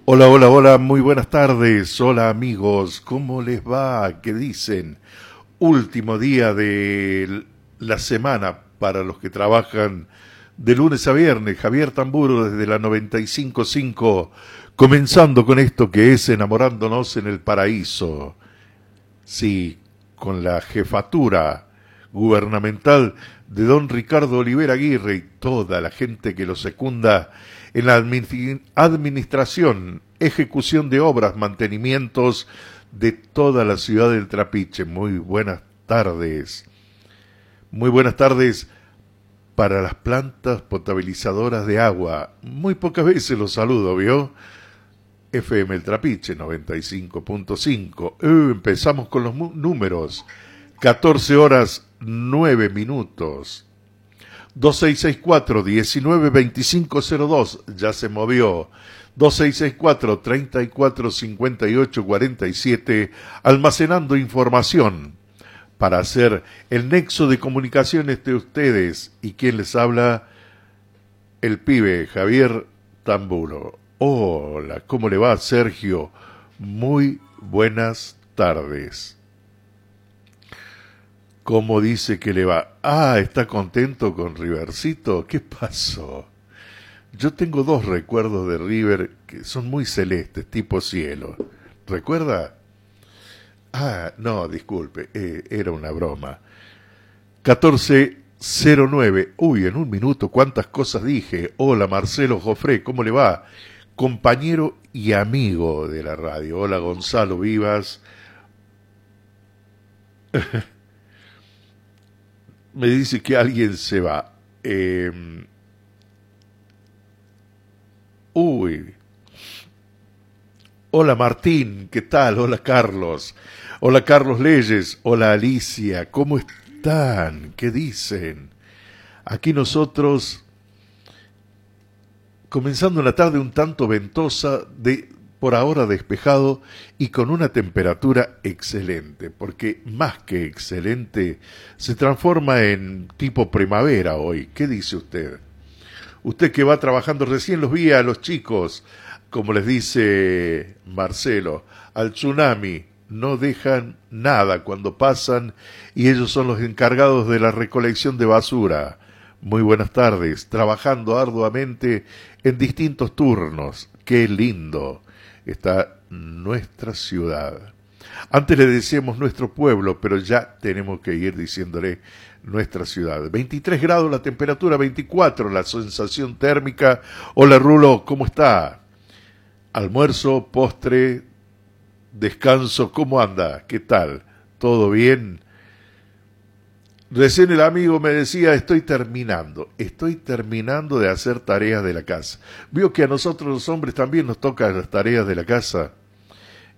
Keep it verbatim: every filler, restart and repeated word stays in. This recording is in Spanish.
Hola, hola, hola, muy buenas tardes. Hola amigos, ¿cómo les va? ¿Qué dicen? Último día de la semana para los que trabajan de lunes a viernes. Javier Tamburo desde la noventa y cinco punto cinco, comenzando con esto que es Enamorándonos en el Paraíso. Sí, con la jefatura gubernamental de don Ricardo Olivera Aguirre y toda la gente que lo secunda en la administración, ejecución de obras, mantenimientos de toda la ciudad del Trapiche. Muy buenas tardes. Muy buenas tardes para las plantas potabilizadoras de agua. Muy pocas veces los saludo, ¿vio? F M El Trapiche, noventa y cinco punto cinco. Uh, empezamos con los números. catorce horas, nueve minutos. dos seis seis cuatro, uno nueve dos cinco cero dos, ya se movió. dos seis seis cuatro, tres cuatro cinco ocho cuatro siete, almacenando información para hacer el nexo de comunicación entre ustedes y quien les habla, el pibe Javier Tamburo. Hola, ¿cómo le va, Sergio? Muy buenas tardes. ¿Cómo dice que le va? Ah, ¿está contento con Rivercito? ¿Qué pasó? Yo tengo dos recuerdos de River que son muy celestes, tipo cielo. ¿Recuerda? Ah, no, disculpe, eh, era una broma. catorce cero nueve. Uy, en un minuto, ¿cuántas cosas dije? Hola, Marcelo Jofré, ¿cómo le va? Compañero y amigo de la radio. Hola, Gonzalo Vivas. Me dice que alguien se va. Eh, uy. Hola Martín, ¿qué tal? Hola Carlos. Hola Carlos Leyes. Hola Alicia. ¿Cómo están? ¿Qué dicen? Aquí nosotros, comenzando una tarde un tanto ventosa, de por ahora despejado y con una temperatura excelente, porque más que excelente, se transforma en tipo primavera hoy. ¿Qué dice usted? Usted que va trabajando, recién los vi a los chicos, como les dice Marcelo, al tsunami, no dejan nada cuando pasan y ellos son los encargados de la recolección de basura. Muy buenas tardes, trabajando arduamente en distintos turnos. ¡Qué lindo está nuestra ciudad! Antes le decíamos nuestro pueblo, pero ya tenemos que ir diciéndole nuestra ciudad. veintitrés grados la temperatura, veinticuatro la sensación térmica. Hola Rulo, ¿cómo está? Almuerzo, postre, descanso, ¿cómo anda? ¿Qué tal? ¿Todo bien? Recién el amigo me decía, estoy terminando, estoy terminando de hacer tareas de la casa. Vio que a nosotros los hombres también nos tocan las tareas de la casa.